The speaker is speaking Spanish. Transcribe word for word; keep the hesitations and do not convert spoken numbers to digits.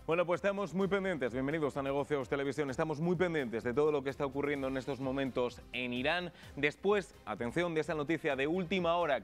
Bueno, pues estamos muy pendientes, bienvenidos a Negocios Televisión, estamos muy pendientes de todo lo que está ocurriendo en estos momentos en Irán. Después, atención de esta noticia de última hora